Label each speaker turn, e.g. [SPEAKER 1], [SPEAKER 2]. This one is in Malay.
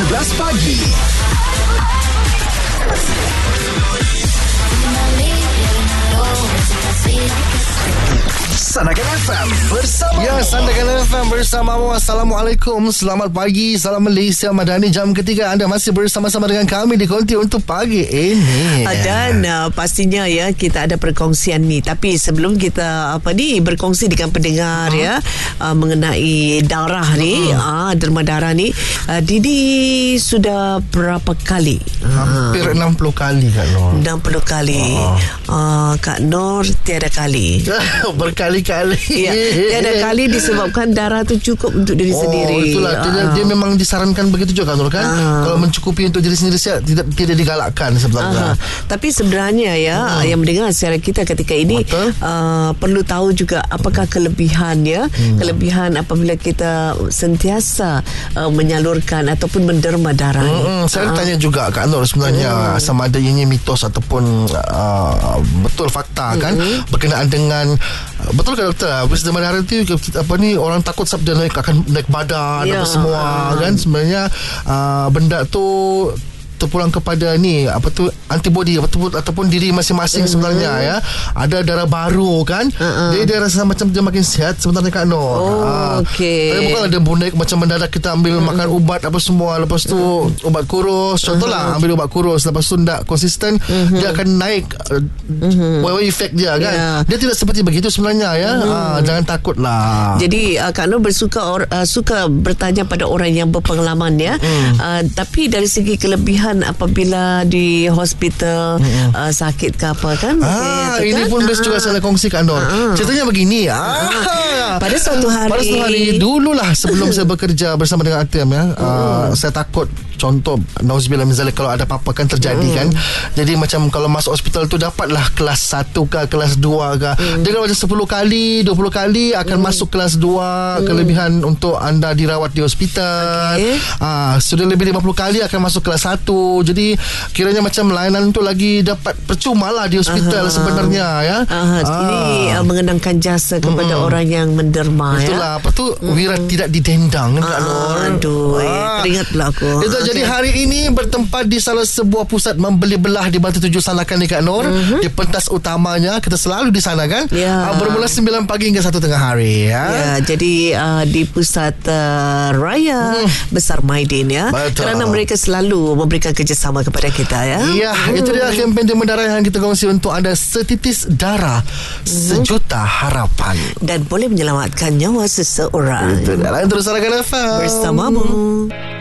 [SPEAKER 1] 11 pagi. Sandakan FM bersama
[SPEAKER 2] Sandakan FM bersamamu. Assalamualaikum, selamat pagi, salam Malaysia Madani. Jam ketiga anda masih bersama-sama dengan kami di Konti untuk pagi ini.
[SPEAKER 3] Dan pastinya ya kita ada perkongsian ni. Tapi sebelum kita berkongsi dengan pendengar mengenai darah ni, derma darah ni, Didi sudah berapa kali?
[SPEAKER 2] Hampir 60 kali Kak Nur.
[SPEAKER 3] 60 kali. Kak Nur tiada kali.
[SPEAKER 2] Berkali-kali.
[SPEAKER 3] Ya, tiada kali disebabkan darah tu cukup untuk diri sendiri.
[SPEAKER 2] Itulah dia memang disarankan begitu juga kan. Kalau mencukupi untuk diri sendiri tidak digalakkan sebenarnya.
[SPEAKER 3] Tapi sebenarnya yang mendengar siaran kita ketika ini perlu tahu juga apakah kelebihan kelebihan apabila kita sentiasa menyalurkan ataupun menderma darah.
[SPEAKER 2] Saya tanya juga Kak Nur sebenarnya sama ada ini mitos ataupun betul fakta kan berkenaan dengan betul kan doktor, habis derma darah tu orang takut sabda akan naik badan apa semua kan. Sebenarnya benda tu terpulang kepada antibody ataupun diri masing-masing sebenarnya ada darah baru kan. Dia rasa macam dia makin sihat sebenarnya Kak Nur. Tapi bukanlah dia naik macam mendadak kita ambil makan ubat apa semua, lepas tu ubat kurus contohlah, ambil ubat kurus lepas tu tak konsisten, dia akan naik efek dia kan. Dia tidak seperti begitu sebenarnya jangan takutlah.
[SPEAKER 3] Jadi Kak Nur suka bertanya pada orang yang berpengalaman tapi dari segi kelebihan apabila di hospital sakit ke apa kan.
[SPEAKER 2] Ini pun best juga saya kongsi Kak Nur. Ceritanya begini
[SPEAKER 3] pada suatu hari
[SPEAKER 2] dululah sebelum saya bekerja bersama dengan ATM saya takut contoh nauzubillah min zalik kalau ada apa-apa kan terjadi kan. Jadi macam kalau masuk hospital tu dapatlah kelas 1 ke kelas 2 ke. Dia kalau macam 10 kali 20 kali akan masuk kelas 2 kelebihan untuk anda dirawat di hospital. Sudah lebih 50 kali akan masuk kelas 1. Jadi kiranya macam layanan tu lagi dapat percuma lah di hospital sebenarnya
[SPEAKER 3] Ini mengenangkan jasa kepada orang yang menderma.
[SPEAKER 2] Itulah apa tu wira tidak didendang kan Kak Nur.
[SPEAKER 3] Teringat pula aku.
[SPEAKER 2] Itu jadi hari ini bertempat di salah sebuah pusat membeli belah di Batu Tujuh Sandakan ni Kak Nur. Di pentas utamanya kita selalu di sana kan. Bermula 9 pagi hingga 1 tengah hari
[SPEAKER 3] jadi di pusat Raya Besar Maidin kerana mereka selalu memberikan kerjasama kepada kita
[SPEAKER 2] itu dia kempen derma darah yang kita kongsi untuk anda. Setitis darah sejuta harapan
[SPEAKER 3] dan boleh menyelamatkan nyawa seseorang.
[SPEAKER 2] Itu dah. Terus Sandakan FM
[SPEAKER 3] bersamamu.